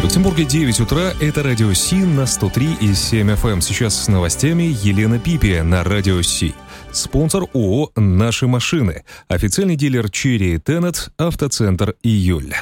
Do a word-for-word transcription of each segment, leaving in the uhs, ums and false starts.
В Петербурге девять утра, это Радио Си на сто три и семь эф эм. Сейчас с новостями Елена Пипи на Радио Си. Спонсор ООО «Наши машины». Официальный дилер Cherry Tenet, автоцентр «Июль».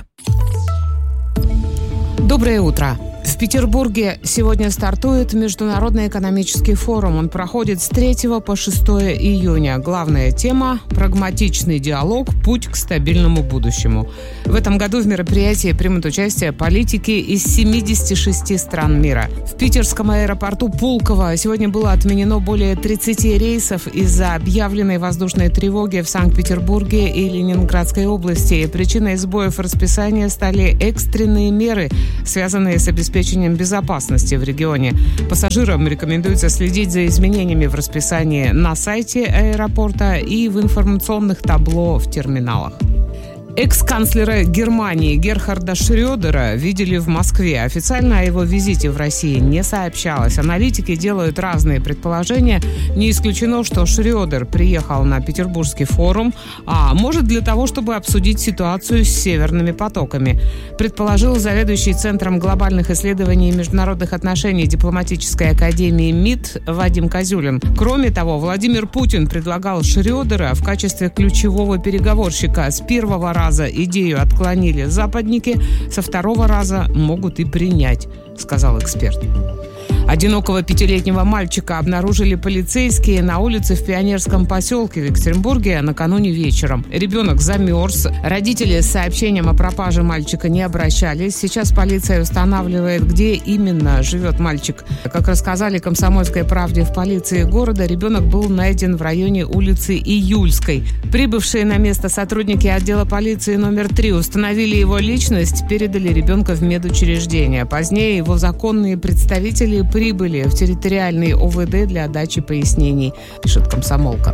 Доброе утро. В Петербурге сегодня стартует Международный экономический форум. Он проходит с третьего по шестое июня. Главная тема – прагматичный диалог, путь к стабильному будущему. В этом году в мероприятии примут участие политики из семидесяти шести стран мира. В питерском аэропорту Пулково сегодня было отменено более тридцати рейсов из-за объявленной воздушной тревоги в Санкт-Петербурге и Ленинградской области. Причиной сбоев расписания стали экстренные меры, связанные с обеспечением обеспечением безопасности в регионе. Пассажирам рекомендуется следить за изменениями в расписании на сайте аэропорта и в информационных табло в терминалах. Экс-канцлера Германии Герхарда Шрёдера видели в Москве. Официально о его визите в России не сообщалось. Аналитики делают разные предположения. Не исключено, что Шрёдер приехал на Петербургский форум, а может для того, чтобы обсудить ситуацию с северными потоками. Предположил заведующий Центром глобальных исследований и международных отношений Дипломатической академии МИД Вадим Козюлин. Кроме того, Владимир Путин предлагал Шрёдера в качестве ключевого переговорщика. С первого раза раза идею отклонили западники, со второго раза могут и принять, сказал эксперт. Одинокого пятилетнего мальчика обнаружили полицейские на улице в Пионерском поселке в Екатеринбурге накануне вечером. Ребенок замерз. Родители с сообщением о пропаже мальчика не обращались. Сейчас полиция устанавливает, где именно живет мальчик. Как рассказали «Комсомольской правде» в полиции города, ребенок был найден в районе улицы Июльской. Прибывшие на место сотрудники отдела полиции номер три установили его личность, передали ребенка в медучреждение. Позднее его законные представители прибыли в территориальный о вэ дэ для дачи пояснений, пишет «Комсомолка».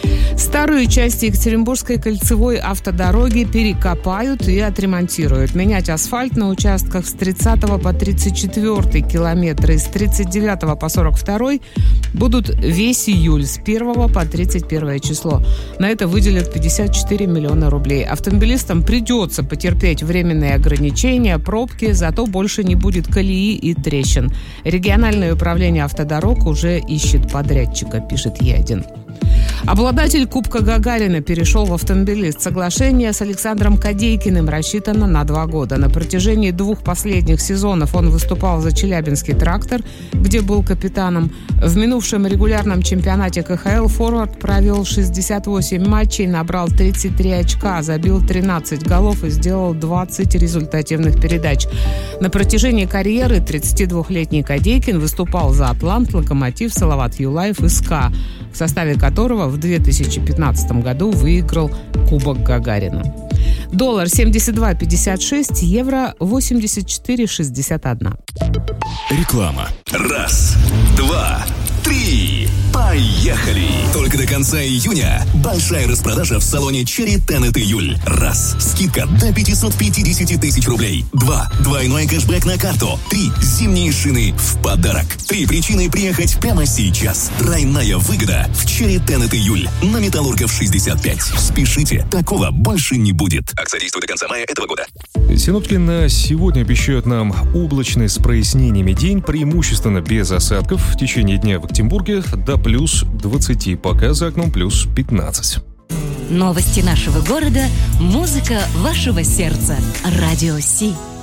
Старую часть Екатеринбургской кольцевой автодороги перекопают и отремонтируют. Менять асфальт на участках с тридцатого по тридцать четвёртый километры и с тридцать девятого по сорок второй будут весь июль с первого по тридцать первое число. На это выделят пятьдесят четыре миллиона рублей. Автомобилистам придется потерпеть временные ограничения, пробки, зато больше не будет колеи и трещин. Региональное управление автодорог уже ищет подрядчика, пишет Е один. Обладатель Кубка Гагарина перешел в автомобилист. Соглашение с Александром Кадейкиным рассчитано на два года. На протяжении двух последних сезонов он выступал за Челябинский «Трактор», где был капитаном. В минувшем регулярном чемпионате ка ха эл форвард провел шестьдесят восемь матчей, набрал тридцать три очка, забил тринадцать голов и сделал двадцать результативных передач. На протяжении карьеры тридцатидвухлетний Кадейкин выступал за «Атлант», «Локомотив», «Салават Юлаев» и «СКА», в составе которого в две тысячи пятнадцатом году выиграл Кубок Гагарина. Доллар семьдесят два пятьдесят шесть, евро восемьдесят четыре шестьдесят один. Реклама. Раз, два, три. Поехали! Только до конца июня большая распродажа в салоне Cherry Tenet Июль. Раз. Скидка до пятьсот пятьдесят тысяч рублей. Два. Двойной кэшбэк на карту. Три. Зимние шины в подарок. Три причины приехать прямо сейчас. Тройная выгода в Cherry Tenet Июль. На Металлургов шестьдесят пять. Спешите, такого больше не будет. Акция действует до конца мая этого года. Синоптики на сегодня обещают нам облачный с прояснениями день, преимущественно без осадков. В течение дня в Екатеринбурге до плюс двадцать, пока за окном плюс пятнадцать. Новости нашего города, музыка вашего сердца. Радио Си.